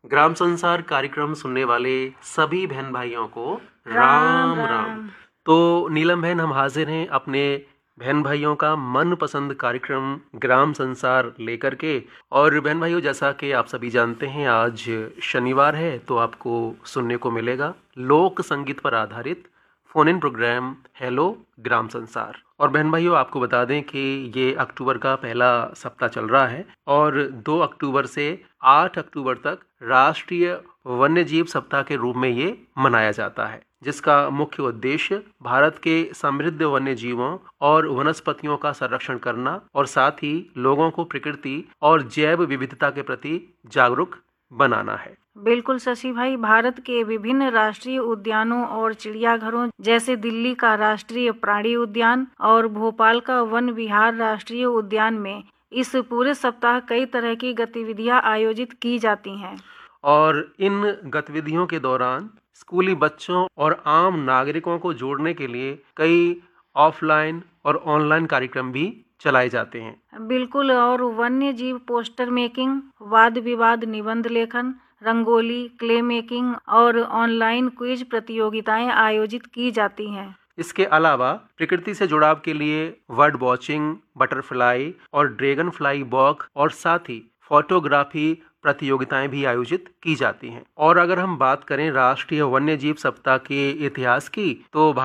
ग्राम संसार कार्यक्रम सुनने वाले सभी बहन भाइयों को राम राम। राम। तो नीलम बहन, हम हाजिर हैं अपने बहन भाइयों का मनपसंद कार्यक्रम ग्राम संसार लेकर के। और बहन भाइयों, जैसा कि आप सभी जानते हैं, आज शनिवार है, तो आपको सुनने को मिलेगा लोक संगीत पर आधारित फोन इन प्रोग्राम हेलो ग्राम संसार। और बहन भाइयों, आपको बता दें कि ये अक्टूबर का पहला सप्ताह चल रहा है और 2 अक्टूबर से 8 अक्टूबर तक राष्ट्रीय वन्यजीव सप्ताह के रूप में ये मनाया जाता है, जिसका मुख्य उद्देश्य भारत के समृद्ध वन्य जीवों और वनस्पतियों का संरक्षण करना और साथ ही लोगों को प्रकृति और जैव विविधता के प्रति जागरूक बनाना है। बिल्कुल शशि भाई, भारत के विभिन्न राष्ट्रीय उद्यानों और चिड़ियाघरों जैसे दिल्ली का राष्ट्रीय प्राणी उद्यान और भोपाल का वन विहार राष्ट्रीय उद्यान में इस पूरे सप्ताह कई तरह की गतिविधियां आयोजित की जाती हैं। और इन गतिविधियों के दौरान स्कूली बच्चों और आम नागरिकों को जोड़ने के लिए कई ऑफलाइन और ऑनलाइन कार्यक्रम भी चलाए जाते हैं। बिल्कुल, और वन्य जीव पोस्टर मेकिंग, वाद विवाद निबंध लेखन, रंगोली, क्ले मेकिंग और ऑनलाइन क्विज प्रतियोगिताएं आयोजित की जाती हैं। इसके अलावा प्रकृति से जुड़ाव के लिए बर्ड वॉचिंग, बटरफ्लाई और ड्रैगन फ्लाई वॉक और साथ ही फोटोग्राफी प्रतियोगिताएं भी आयोजित की जाती हैं। और अगर हम बात करें राष्ट्रीय वन्यजीव सप्ताह के इतिहास की, तो